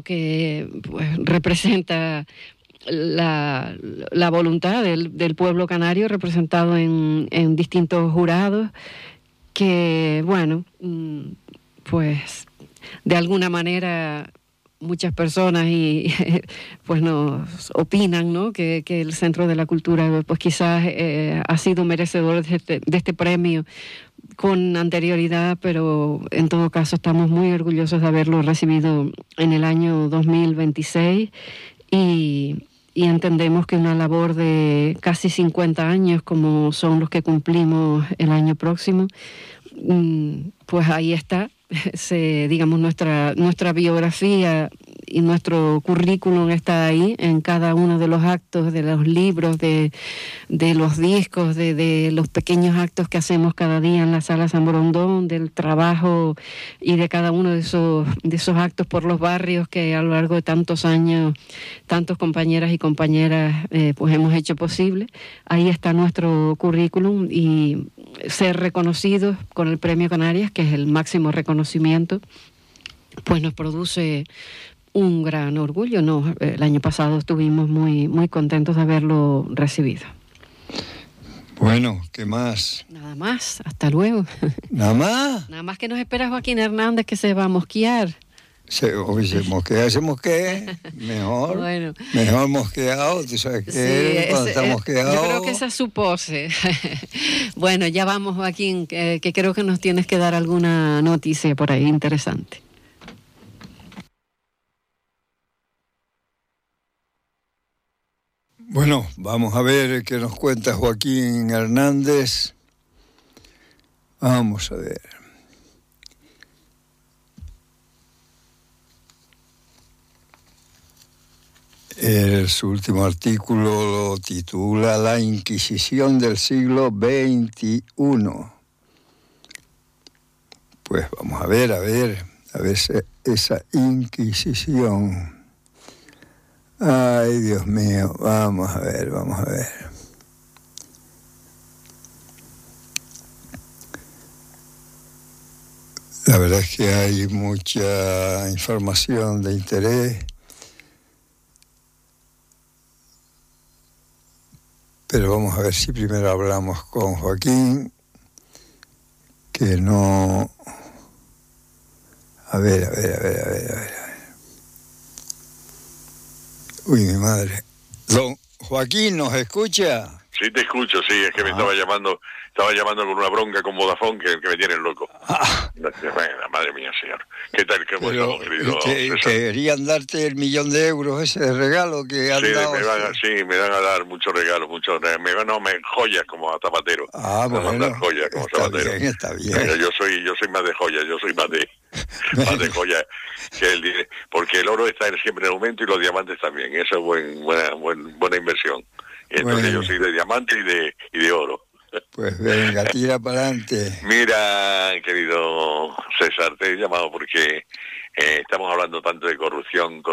premio que pues, representa la voluntad del pueblo canario, representado en distintos jurados, que, bueno, pues de alguna manera muchas personas pues nos opinan, ¿no?, que el Centro de la Cultura pues quizás ha sido merecedor de este premio con anterioridad, pero en todo caso estamos muy orgullosos de haberlo recibido en el año 2026 y entendemos que una labor de casi 50 años, como son los que cumplimos el año próximo, pues ahí está, digamos, nuestra biografía y nuestro currículum está ahí en cada uno de los actos, de los libros, de los discos, de los pequeños actos que hacemos cada día en la Sala San Borondón, del trabajo y de cada uno de esos actos por los barrios que a lo largo de tantos años, tantos compañeras y compañeras pues hemos hecho posible. Ahí está nuestro currículum, y ser reconocidos con el Premio Canarias, que es el máximo reconocimiento, pues nos produce un gran orgullo, ¿no? El año pasado estuvimos muy, muy contentos de haberlo recibido. Bueno, ¿qué más? Nada más, hasta luego. ¿Nada más? Nada más que nos espera Joaquín Hernández, que se va a mosquear. Se mosquea, mejor. Bueno. Mejor mosqueado, tú sabes que sí, cuando está mosqueado. Yo creo que esa es su pose. Bueno, ya vamos, Joaquín, que creo que nos tienes que dar alguna noticia por ahí interesante. Bueno, vamos a ver qué nos cuenta Joaquín Hernández. Vamos a ver. Su último artículo lo titula La Inquisición del siglo XXI. Pues vamos a ver esa Inquisición. Ay, Dios mío, vamos a ver. La verdad es que hay mucha información de interés, pero vamos a ver si primero hablamos con Joaquín, que no... A ver. Uy, mi madre. Don Joaquín, ¿nos escucha? Sí, te escucho, sí, es que me estaba llamando con una bronca con Vodafone que me tienen loco. Bueno, madre mía, señor. ¿Qué tal? ¿Cómo estamos, querido César? Querían darte el €1.000.000 ese de regalo que han dado. Me van a dar muchos regalos, joyas como a Zapatero. Bueno, me van a dar joyas como Zapatero. Está bien. Pero yo soy más de joyas, yo soy más de joyas que el dinero, porque el oro está siempre en aumento y los diamantes también. Eso es buena inversión. Entonces yo soy de diamante y de oro. Pues venga, tira para adelante. Mira, querido César, te he llamado porque estamos hablando tanto de corrupción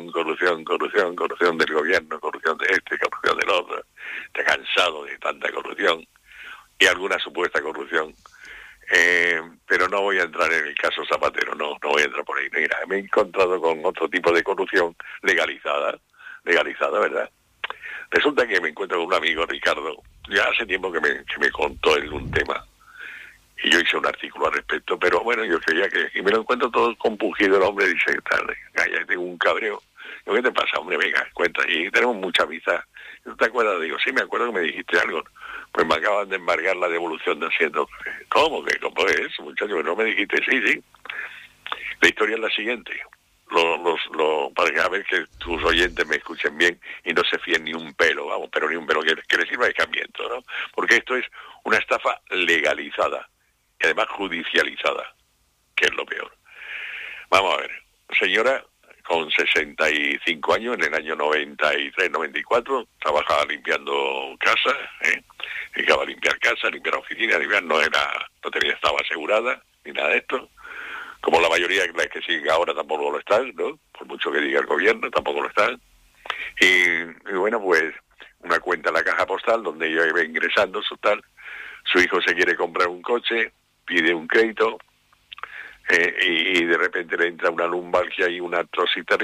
del gobierno, corrupción de este, corrupción del otro. Estoy cansado de tanta corrupción y alguna supuesta corrupción. Pero no voy a entrar en el caso Zapatero, no voy a entrar por ahí. Mira, me he encontrado con otro tipo de corrupción legalizada, ¿verdad? Resulta que me encuentro con un amigo, Ricardo, ya hace tiempo que me contó él un tema, y yo hice un artículo al respecto, pero bueno, yo creía y me lo encuentro todo compungido. El hombre dice, ya tengo un cabreo. Digo, ¿qué te pasa, hombre? Venga, cuenta, y tenemos mucha amistad. ¿No te acuerdas? Digo, sí, me acuerdo que me dijiste algo. Pues me acaban de embargar la devolución de Hacienda. ¿Cómo es, muchacho? ¿No me dijiste? Sí. La historia es la siguiente. Para que a ver que tus oyentes me escuchen bien y no se fíen ni un pelo, pero ni un pelo, que les sirva de escarmiento, ¿no? Porque esto es una estafa legalizada y además judicializada, que es lo peor. Vamos a ver, señora con 65 años, en el año 93, 94, trabajaba limpiando casa, dedicaba a limpiar casa, limpiar oficinas, no estaba asegurada ni nada de esto. Como la mayoría de las que siguen ahora tampoco lo están, ¿no? Por mucho que diga el gobierno, tampoco lo están. Y bueno, pues una cuenta en la caja postal donde ella iba ingresando su hijo se quiere comprar un coche, pide un crédito, y de repente le entra una lumbalgia y una artrosis